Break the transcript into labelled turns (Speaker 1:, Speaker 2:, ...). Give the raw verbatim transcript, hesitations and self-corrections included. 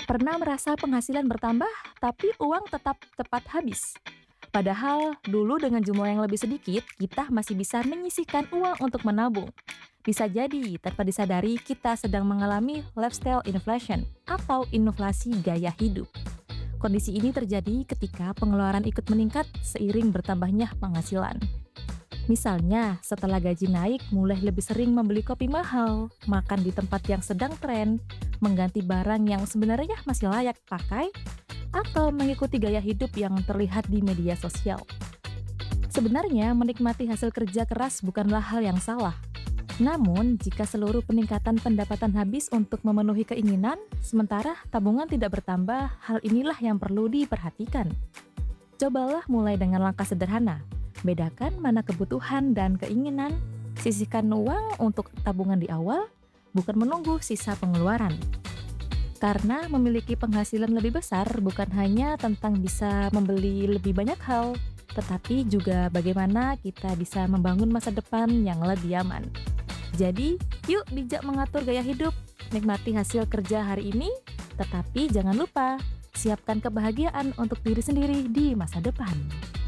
Speaker 1: Pernah merasa penghasilan bertambah, tapi uang tetap tepat habis? Padahal dulu dengan jumlah yang lebih sedikit, kita masih bisa menyisihkan uang untuk menabung. Bisa jadi tanpa disadari kita sedang mengalami lifestyle inflation atau inflasi gaya hidup. Kondisi ini terjadi ketika pengeluaran ikut meningkat seiring bertambahnya penghasilan. Misalnya, setelah gaji naik, mulai lebih sering membeli kopi mahal, makan di tempat yang sedang tren, mengganti barang yang sebenarnya masih layak pakai, atau mengikuti gaya hidup yang terlihat di media sosial. Sebenarnya, menikmati hasil kerja keras bukanlah hal yang salah. Namun, jika seluruh peningkatan pendapatan habis untuk memenuhi keinginan, sementara tabungan tidak bertambah, hal inilah yang perlu diperhatikan. Cobalah mulai dengan langkah sederhana. Bedakan mana kebutuhan dan keinginan, sisihkan uang untuk tabungan di awal, bukan menunggu sisa pengeluaran. Karena memiliki penghasilan lebih besar bukan hanya tentang bisa membeli lebih banyak hal, tetapi juga bagaimana kita bisa membangun masa depan yang lebih aman. Jadi, yuk bijak mengatur gaya hidup, nikmati hasil kerja hari ini, tetapi jangan lupa, siapkan kebahagiaan untuk diri sendiri di masa depan.